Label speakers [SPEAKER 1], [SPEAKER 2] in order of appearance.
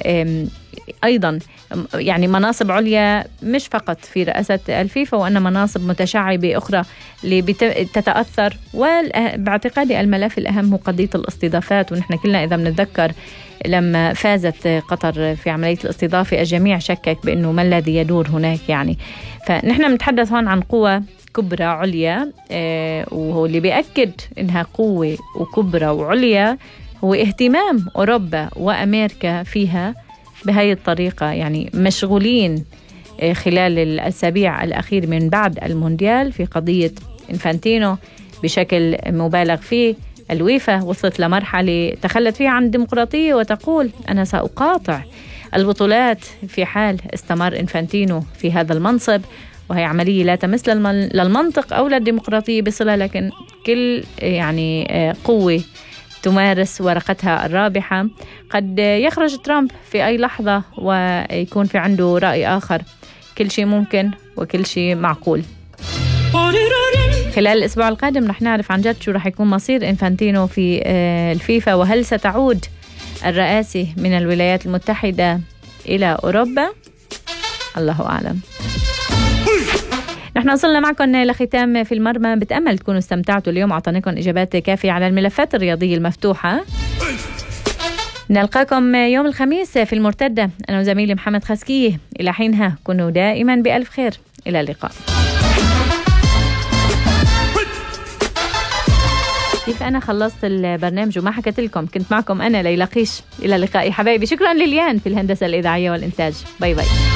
[SPEAKER 1] أيضا يعني مناصب عليا مش فقط في رئاسة الفيفا، وأن مناصب متشعبة أخرى اللي تتأثر. وباعتقادي الملف الأهم هو قضية الاستضافات، ونحن كلنا إذا بنتذكر لما فازت قطر في عملية الاستضافة الجميع شكك بأنه ما الذي يدور هناك يعني. فنحن بنتحدث هون عن قوة كبرى عليا، وهو اللي بيأكد إنها قوة وكبرى وعليا هو اهتمام أوروبا وأمريكا فيها بهاي الطريقة. يعني مشغولين خلال الأسابيع الأخير من بعد المونديال في قضية إنفانتينو بشكل مبالغ فيه. الويفا وصلت لمرحلة تخلت فيها عن الديمقراطية وتقول أنا سأقاطع البطولات في حال استمر إنفانتينو في هذا المنصب، وهي عملية لا تمس للمنطق أو للديمقراطية بصلة، لكن كل يعني قوة تمارس ورقتها الرابحة. قد يخرج ترامب في أي لحظة ويكون في عنده رأي آخر. كل شيء ممكن وكل شيء معقول. خلال الأسبوع القادم رح نعرف عن جد شو رح يكون مصير إنفانتينو في الفيفا، وهل ستعود الرئاسة من الولايات المتحدة إلى أوروبا؟ الله أعلم. نحن وصلنا معكم لختام في المرمى. بتأمل تكونوا استمتعتوا اليوم، أعطانيكم إجابات كافية على الملفات الرياضية المفتوحة. نلقاكم يوم الخميس في المرتدة أنا وزميلي محمد خسكية. إلى حينها كونوا دائما بألف خير. إلى اللقاء. كيف أنا خلصت البرنامج وما حكيت لكم، كنت معكم أنا ليلى قيش. إلى اللقاء يا حبايبي. شكرا لليان في الهندسة الإذاعية والإنتاج. باي باي.